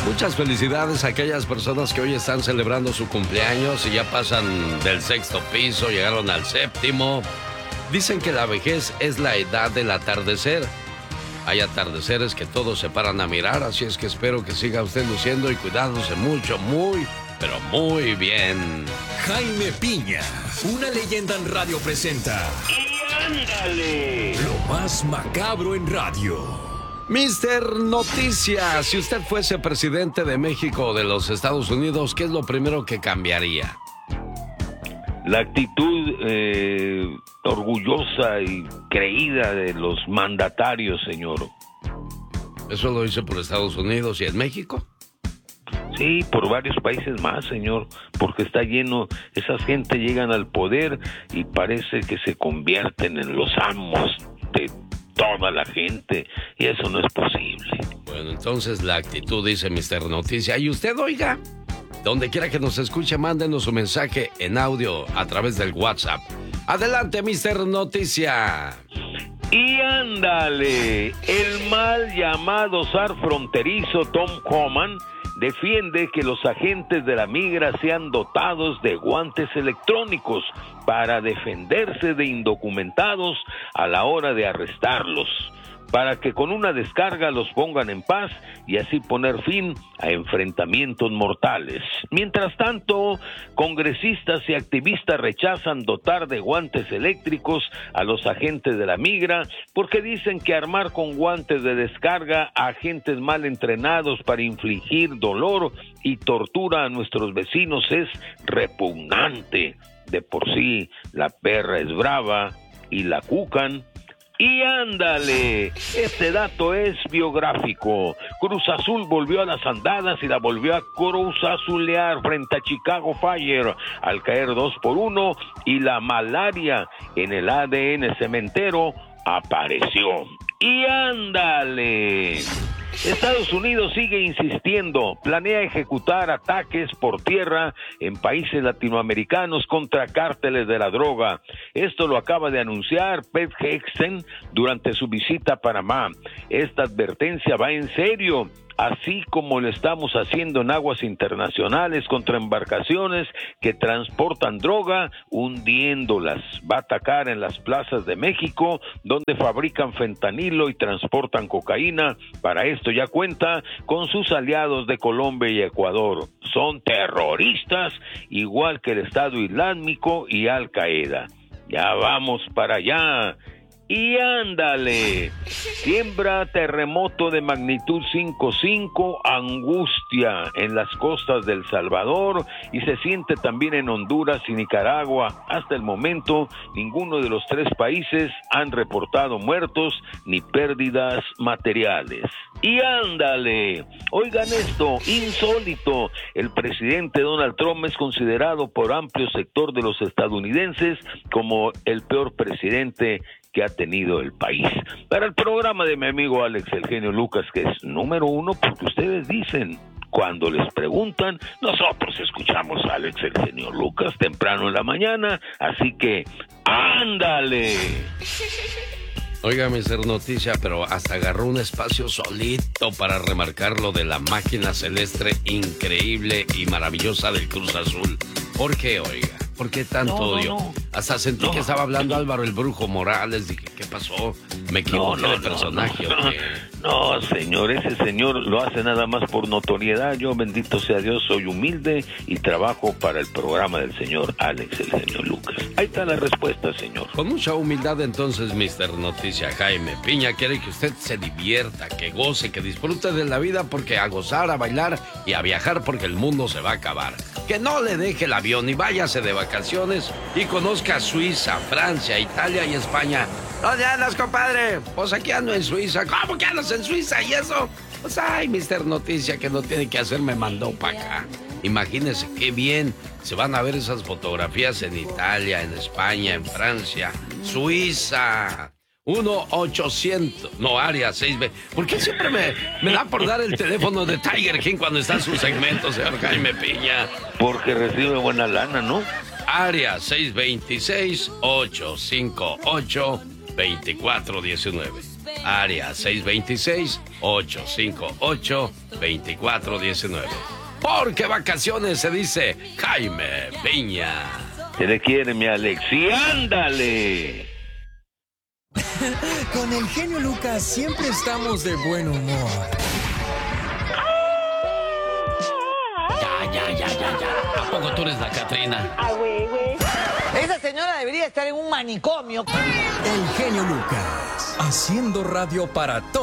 Muchas felicidades a aquellas personas que hoy están celebrando su cumpleaños y ya pasan del 6º piso, llegaron al 7º. Dicen que la vejez es la edad del atardecer. Hay atardeceres que todos se paran a mirar, así es que espero que siga usted luciendo y cuidándose mucho, muy, pero muy bien. Jaime Piña, una leyenda en radio presenta. ¡Y ándale! Lo más macabro en radio. Mister Noticias, si usted fuese presidente de México o de los Estados Unidos, ¿qué es lo primero que cambiaría? La actitud orgullosa y creída de los mandatarios, señor. ¿Eso lo hice por Estados Unidos y en México? Sí, por varios países más, señor, porque está lleno, esas gente llegan al poder y parece que se convierten en los amos de toda la gente, y eso no es posible. Bueno, entonces la actitud, dice Mister Noticia. Y usted, oiga, donde quiera que nos escuche, mándenos su mensaje en audio a través del WhatsApp. Adelante, Mister Noticia. Y ándale, el mal llamado zar fronterizo Tom Homan defiende que los agentes de la migra sean dotados de guantes electrónicos para defenderse de indocumentados a la hora de arrestarlos, para que con una descarga los pongan en paz y así poner fin a enfrentamientos mortales. Mientras tanto, congresistas y activistas rechazan dotar de guantes eléctricos a los agentes de la migra porque dicen que armar con guantes de descarga a agentes mal entrenados para infligir dolor y tortura a nuestros vecinos es repugnante. De por sí, la perra es brava y la cucan. Y ándale, este dato es biográfico. Cruz Azul volvió a las andadas y la volvió a cruzazulear frente a Chicago Fire al caer 2-1 y la malaria en el ADN cementero apareció. Y ándale. Estados Unidos sigue insistiendo, planea ejecutar ataques por tierra en países latinoamericanos contra cárteles de la droga. Esto lo acaba de anunciar Pete Hegseth durante su visita a Panamá. Esta advertencia va en serio, así como lo estamos haciendo en aguas internacionales contra embarcaciones que transportan droga, hundiéndolas. Va a atacar en las plazas de México, donde fabrican fentanilo y transportan cocaína. Para esto ya cuenta con sus aliados de Colombia y Ecuador. Son terroristas, igual que el Estado Islámico y Al Qaeda. Ya vamos para allá. Y ándale, siembra terremoto de magnitud 5.5, angustia en las costas del Salvador y se siente también en Honduras y Nicaragua. Hasta el momento, ninguno de los tres países han reportado muertos ni pérdidas materiales. Y ándale, oigan esto, insólito, el presidente Donald Trump es considerado por amplio sector de los estadounidenses como el peor presidente que ha tenido el país. Para el programa de mi amigo Alex El Genio Lucas, que es número 1, porque ustedes dicen, cuando les preguntan, nosotros escuchamos a Alex El Genio Lucas temprano en la mañana, así que ándale. Oiga, Mister Noticia, pero hasta agarró un espacio solito para remarcar lo de la máquina celeste increíble y maravillosa del Cruz Azul. ¿Por qué, oiga? ¿Por qué tanto odio? Hasta sentí que estaba hablando Álvaro el Brujo Morales. Dije, ¿qué pasó? ¿Me equivoqué de personaje o qué? No, señor, ese señor lo hace nada más por notoriedad. Yo, bendito sea Dios, soy humilde y trabajo para el programa del señor Alex El Genio Lucas. Ahí está la respuesta, señor. Con mucha humildad, entonces, Mister Noticia Jaime Piña quiere que usted se divierta, que goce, que disfrute de la vida, porque a gozar, a bailar y a viajar porque el mundo se va a acabar. Que no le deje el avión y váyase de vacaciones y conozca Suiza, Francia, Italia y España. ¿Dónde andas, compadre? Pues aquí ando en Suiza. ¿Cómo que andas en Suiza y eso? Pues ay, Mister Noticia, que no tiene que hacer, me mandó para acá. Imagínense qué bien se van a ver esas fotografías en Italia, en España, en Francia, Suiza. 1-800, no, área 6B. ¿Por qué siempre me da por dar el teléfono de Tiger King cuando está en su segmento, señor Jaime Piña? Porque recibe buena lana, ¿no? Área 626-858-2419. área 626-858-2419. Porque vacaciones se dice Jaime Piña. Se le quiere, mi Alex. ¡Sí, ándale! Con el genio Lucas siempre estamos de buen humor. Ya. ¿A poco tú eres la Catrina? Ah, güey. Esa señora debería estar en un manicomio. El genio Lucas, haciendo radio para todos.